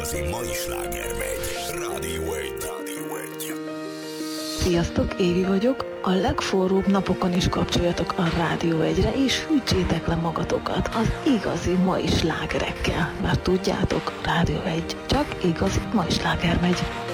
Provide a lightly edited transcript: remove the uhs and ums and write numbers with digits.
igazi mai sláger megy. Rádió 1. Sziasztok, Évi vagyok. A legforróbb napokon is kapcsoljatok a Rádió 1-re, és hűtsétek le magatokat az igazi mai slágerekkel. Mert tudjátok, Rádió 1 csak igazi mai sláger megy.